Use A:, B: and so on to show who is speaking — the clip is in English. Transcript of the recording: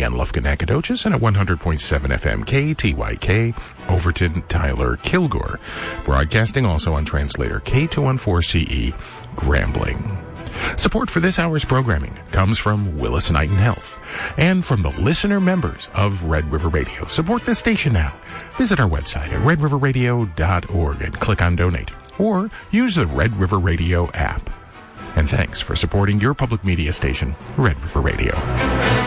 A: and Lufkin, Nacogdoches, and at 100.7 FM KTYK, Overton, Tyler, Kilgore. Broadcasting also on translator K214CE, Grambling. Support for this hour's programming comes from Willis Knighton Health and from the listener members of Red River Radio. Support this station now. Visit our website at redriverradio.org and click on Donate, or use the Red River Radio app. And thanks for supporting your public media station, Red River Radio.